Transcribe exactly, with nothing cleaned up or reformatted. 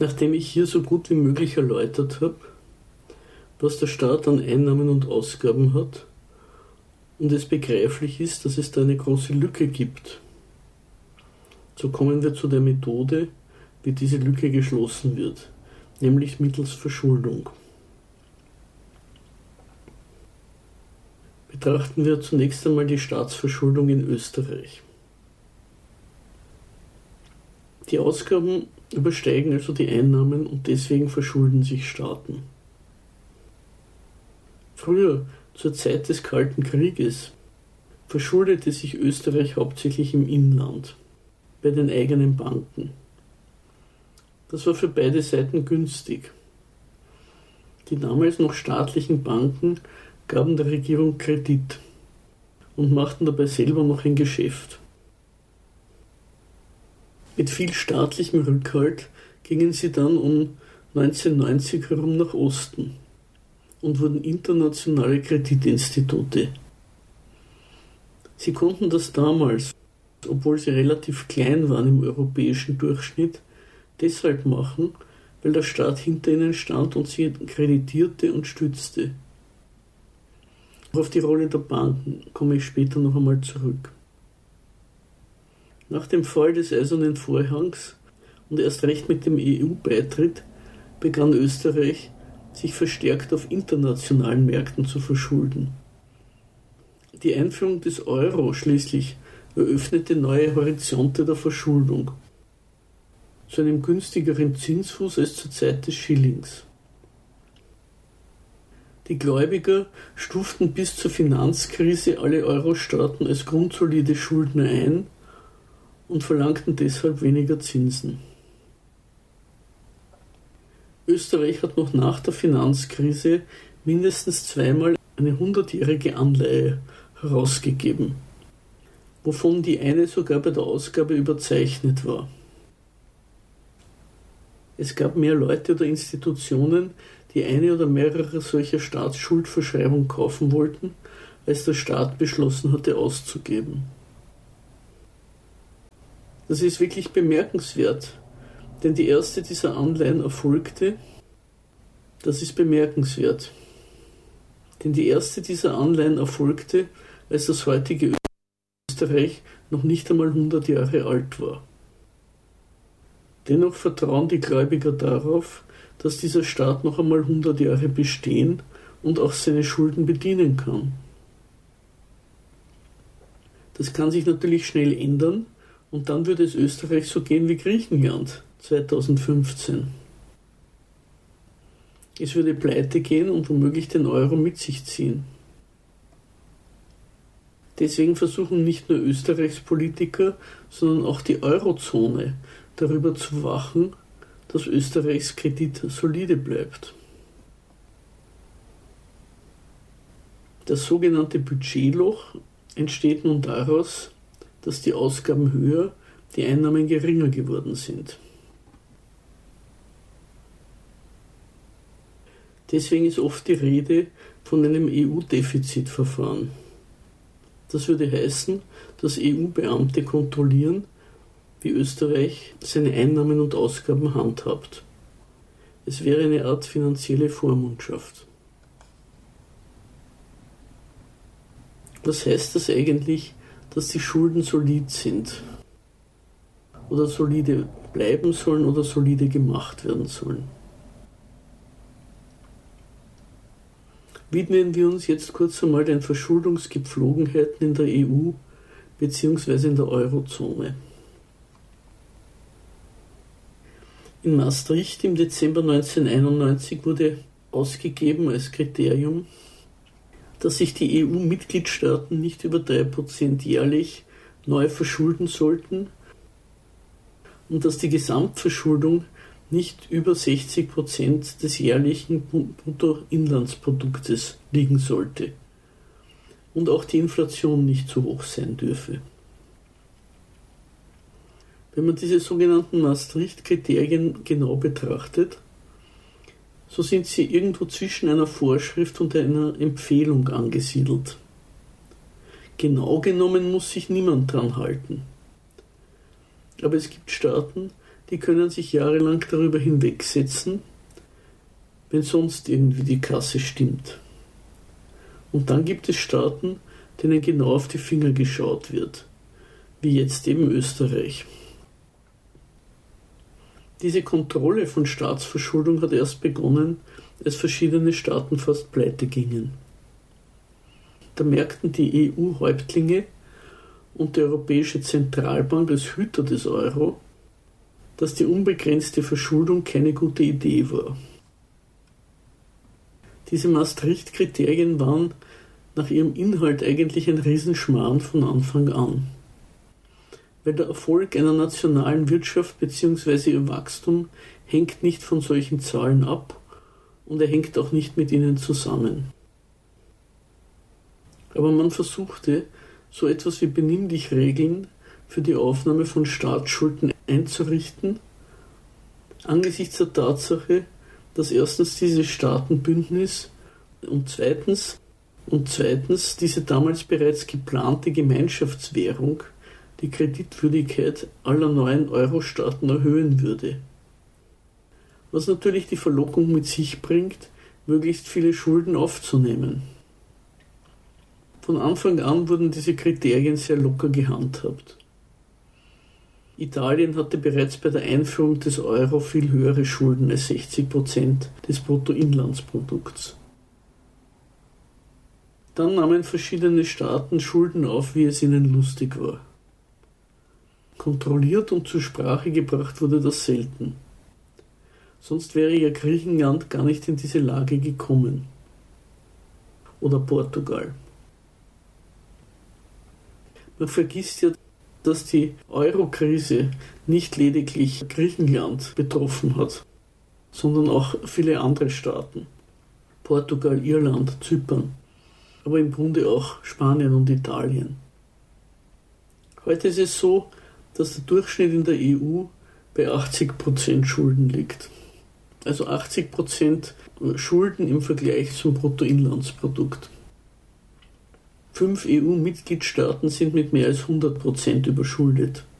Nachdem ich hier so gut wie möglich erläutert habe, was der Staat an Einnahmen und Ausgaben hat und es begreiflich ist, dass es da eine große Lücke gibt, so kommen wir zu der Methode, wie diese Lücke geschlossen wird, nämlich mittels Verschuldung. Betrachten wir zunächst einmal die Staatsverschuldung in Österreich. Die Ausgaben übersteigen also die Einnahmen und deswegen verschulden sich Staaten. Früher, zur Zeit des Kalten Krieges, verschuldete sich Österreich hauptsächlich im Inland, bei den eigenen Banken. Das war für beide Seiten günstig. Die damals noch staatlichen Banken gaben der Regierung Kredit und machten dabei selber noch ein Geschäft. Mit viel staatlichem Rückhalt gingen sie dann um neunzehnhundertneunzig herum nach Osten und wurden internationale Kreditinstitute. Sie konnten das damals, obwohl sie relativ klein waren im europäischen Durchschnitt, deshalb machen, weil der Staat hinter ihnen stand und sie kreditierte und stützte. Auf die Rolle der Banken komme ich später noch einmal zurück. Nach dem Fall des Eisernen Vorhangs und erst recht mit dem E U-Beitritt begann Österreich, sich verstärkt auf internationalen Märkten zu verschulden. Die Einführung des Euro schließlich eröffnete neue Horizonte der Verschuldung, zu einem günstigeren Zinsfuß als zur Zeit des Schillings. Die Gläubiger stuften bis zur Finanzkrise alle Euro-Staaten als grundsolide Schuldner ein und verlangten deshalb weniger Zinsen. Österreich hat noch nach der Finanzkrise mindestens zweimal eine hundertjährige Anleihe herausgegeben, wovon die eine sogar bei der Ausgabe überzeichnet war. Es gab mehr Leute oder Institutionen, die eine oder mehrere solcher Staatsschuldverschreibungen kaufen wollten, als der Staat beschlossen hatte auszugeben. Das ist wirklich bemerkenswert, denn die erste dieser Anleihen erfolgte, das ist bemerkenswert, denn die erste dieser Anleihen erfolgte, als das heutige Österreich noch nicht einmal hundert Jahre alt war. Dennoch vertrauen die Gläubiger darauf, dass dieser Staat noch einmal hundert Jahre bestehen und auch seine Schulden bedienen kann. Das kann sich natürlich schnell ändern und dann würde es Österreich so gehen wie Griechenland zweitausendfünfzehn. Es würde pleite gehen und womöglich den Euro mit sich ziehen. Deswegen versuchen nicht nur Österreichs Politiker, sondern auch die Eurozone darüber zu wachen, dass Österreichs Kredit solide bleibt. Das sogenannte Budgetloch entsteht nun daraus, dass die Ausgaben höher, die Einnahmen geringer geworden sind. Deswegen ist oft die Rede von einem E U-Defizitverfahren. Das würde heißen, dass E U-Beamte kontrollieren, wie Österreich seine Einnahmen und Ausgaben handhabt. Es wäre eine Art finanzielle Vormundschaft. Was heißt das eigentlich, dass die Schulden solid sind? Oder solide bleiben sollen oder solide gemacht werden sollen? Widmen wir uns jetzt kurz einmal den Verschuldungsgepflogenheiten in der E U bzw. in der Eurozone. In Maastricht im Dezember neunzehnhunderteinundneunzig wurde ausgegeben als Kriterium, dass sich die E U-Mitgliedstaaten nicht über drei Prozent jährlich neu verschulden sollten und dass die Gesamtverschuldung nicht über sechzig Prozent des jährlichen Bruttoinlandsproduktes liegen sollte und auch die Inflation nicht zu hoch sein dürfe. Wenn man diese sogenannten Maastricht-Kriterien genau betrachtet, so sind sie irgendwo zwischen einer Vorschrift und einer Empfehlung angesiedelt. Genau genommen muss sich niemand dran halten. Aber es gibt Staaten, die können sich jahrelang darüber hinwegsetzen, wenn sonst irgendwie die Kasse stimmt. Und dann gibt es Staaten, denen genau auf die Finger geschaut wird, wie jetzt eben Österreich. Diese Kontrolle von Staatsverschuldung hat erst begonnen, als verschiedene Staaten fast pleite gingen. Da merkten die E U-Häuptlinge und die Europäische Zentralbank als Hüter des Euro, dass die unbegrenzte Verschuldung keine gute Idee war. Diese Maastricht-Kriterien waren nach ihrem Inhalt eigentlich ein Riesenschmarrn von Anfang an. Weil der Erfolg einer nationalen Wirtschaft bzw. ihr Wachstum hängt nicht von solchen Zahlen ab und er hängt auch nicht mit ihnen zusammen. Aber man versuchte, so etwas wie Benimm-dich-Regeln für die Aufnahme von Staatsschulden einzurichten, angesichts der Tatsache, dass erstens dieses Staatenbündnis und zweitens, und zweitens diese damals bereits geplante Gemeinschaftswährung die Kreditwürdigkeit aller neuen Euro-Staaten erhöhen würde. Was natürlich die Verlockung mit sich bringt, möglichst viele Schulden aufzunehmen. Von Anfang an wurden diese Kriterien sehr locker gehandhabt. Italien hatte bereits bei der Einführung des Euro viel höhere Schulden als sechzig Prozent des Bruttoinlandsprodukts. Dann nahmen verschiedene Staaten Schulden auf, wie es ihnen lustig war. Kontrolliert und zur Sprache gebracht wurde das selten. Sonst wäre ja Griechenland gar nicht in diese Lage gekommen. Oder Portugal. Man vergisst ja, dass die Euro-Krise nicht lediglich Griechenland betroffen hat, sondern auch viele andere Staaten. Portugal, Irland, Zypern, aber im Grunde auch Spanien und Italien. Heute ist es so, dass der Durchschnitt in der E U bei achtzig Prozent Schulden liegt. Also achtzig Prozent Schulden im Vergleich zum Bruttoinlandsprodukt. Fünf E U-Mitgliedstaaten sind mit mehr als hundert Prozent überschuldet.